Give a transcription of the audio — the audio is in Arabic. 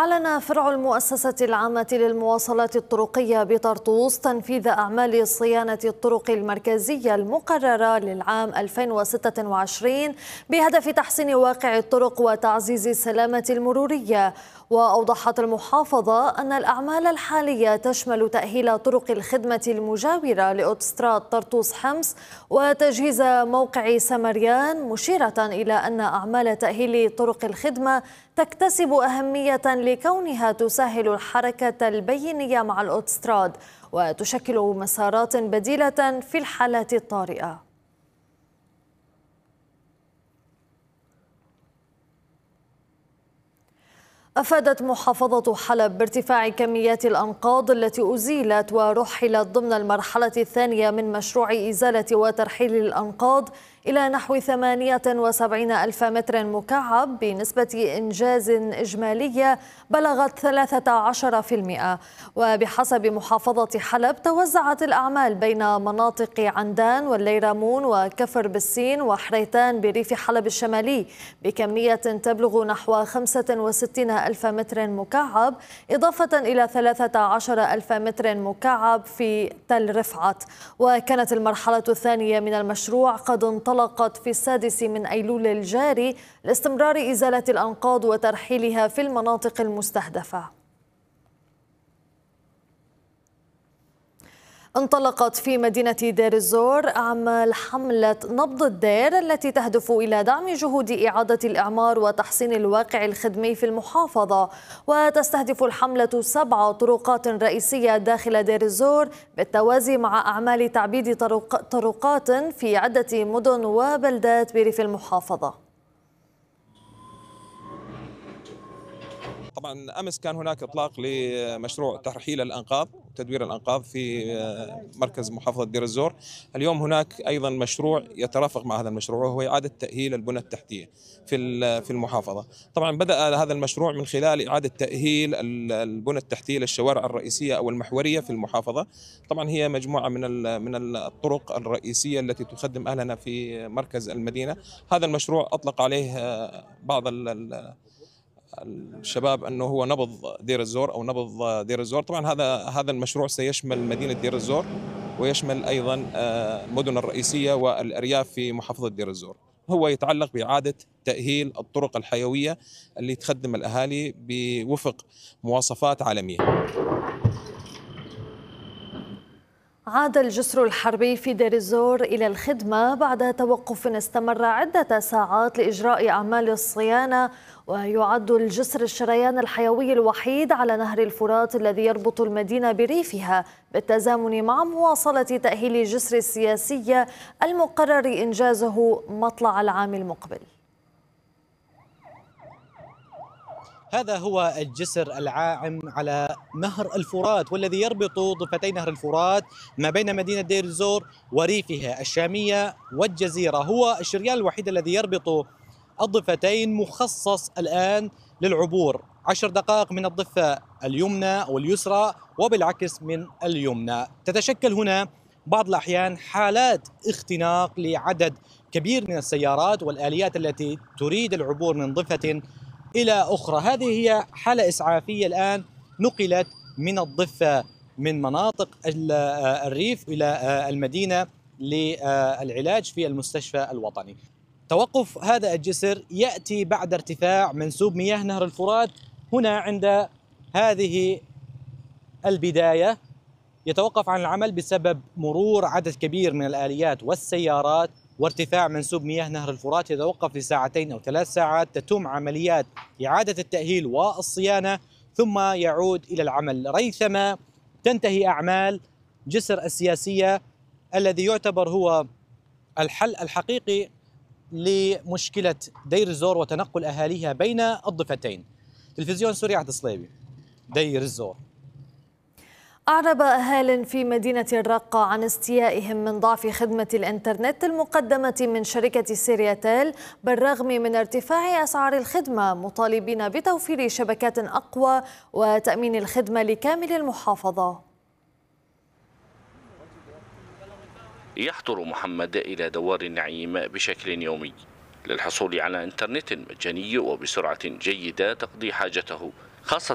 أعلن فرع المؤسسة العامة للمواصلات الطرقية بطرطوس تنفيذ أعمال صيانة الطرق المركزية المقررة للعام 2026 بهدف تحسين واقع الطرق وتعزيز السلامة المرورية. وأوضحت المحافظة أن الأعمال الحالية تشمل تأهيل طرق الخدمة المجاورة لأوتوستراد طرطوس حمص وتجهيز موقع سمريان، مشيرة إلى أن أعمال تأهيل طرق الخدمة تكتسب أهمية لكونها تسهل الحركة البينية مع الأوتوستراد وتشكل مسارات بديلة في الحالات الطارئة. أفادت محافظة حلب بارتفاع كميات الأنقاض التي أزيلت ورحلت ضمن المرحلة الثانية من مشروع إزالة وترحيل الأنقاض إلى نحو 78 ألف متر مكعب بنسبة إنجاز إجمالية بلغت 13%. وبحسب محافظة حلب توزعت الأعمال بين مناطق عندان والليرامون وكفر بالسين وحريتان بريف حلب الشمالي بكمية تبلغ نحو 65 ألف متر مكعب، إضافة إلى 13 ألف متر مكعب في تل رفعت. وكانت المرحلة الثانية من المشروع قد انطلقت في 6 من أيلول الجاري لاستمرار إزالة الأنقاض وترحيلها في المناطق المستهدفة. انطلقت في مدينة دير الزور أعمال حملة نبض الدير التي تهدف إلى دعم جهود إعادة الإعمار وتحسين الواقع الخدمي في المحافظة. وتستهدف الحملة 7 طرقات رئيسية داخل دير الزور بالتوازي مع أعمال تعبيد طرقات في عدة مدن وبلدات بريف المحافظة. طبعا أمس كان هناك إطلاق لمشروع ترحيل الأنقاض وتدوير الأنقاض في مركز محافظة دير الزور. اليوم هناك أيضا مشروع يترافق مع هذا المشروع وهو إعادة تأهيل البنى التحتية في المحافظة. طبعا بدأ هذا المشروع من خلال إعادة تأهيل البنى التحتية للشوارع الرئيسية أو المحورية في المحافظة. طبعا هي مجموعة من الطرق الرئيسية التي تخدم أهلنا في مركز المدينة. هذا المشروع أطلق عليه بعض الشباب أنه هو نبض دير الزور أو نبض دير الزور. طبعا هذا المشروع سيشمل مدينة دير الزور ويشمل أيضا المدن الرئيسية والأرياف في محافظة دير الزور. هو يتعلق بإعادة تأهيل الطرق الحيوية اللي تخدم الأهالي بوفق مواصفات عالمية. عاد الجسر الحربي في دير الزور إلى الخدمة بعد توقف استمر عدة ساعات لإجراء أعمال الصيانة. ويعد الجسر الشريان الحيوي الوحيد على نهر الفرات الذي يربط المدينة بريفها بالتزامن مع مواصلة تأهيل الجسر السياسي المقرر إنجازه مطلع العام المقبل. هذا هو الجسر العائم على نهر الفرات والذي يربط ضفتي نهر الفرات ما بين مدينة دير الزور وريفها الشامية والجزيرة. هو الشريان الوحيد الذي يربط الضفتين، مخصص الآن للعبور 10 دقائق من الضفة اليمنى أو اليسرى وبالعكس من اليمنى. تتشكل هنا بعض الأحيان حالات اختناق لعدد كبير من السيارات والآليات التي تريد العبور من ضفة إلى أخرى. هذه هي حالة إسعافية الآن نقلت من الضفة من مناطق الريف إلى المدينة للعلاج في المستشفى الوطني. توقف هذا الجسر يأتي بعد ارتفاع منسوب مياه نهر الفرات. هنا عند هذه البداية يتوقف عن العمل بسبب مرور عدد كبير من الآليات والسيارات وارتفاع منسوب مياه نهر الفرات. يتوقف ل2 أو 3 ساعات تتم عمليات إعادة التأهيل والصيانة ثم يعود إلى العمل ريثما تنتهي أعمال جسر السياسية الذي يعتبر هو الحل الحقيقي لمشكلة دير الزور وتنقل أهاليها بين الضفتين. تلفزيون سوريا عبد الصليبي، دير الزور. أعرب أهال في مدينة الرقة عن استيائهم من ضعف خدمة الإنترنت المقدمة من شركة سيرياتيل بالرغم من ارتفاع أسعار الخدمة، مطالبين بتوفير شبكات أقوى وتأمين الخدمة لكامل المحافظة. يحضر محمد إلى دوار النعيم بشكل يومي للحصول على إنترنت مجاني وبسرعة جيدة تقضي حاجته، خاصة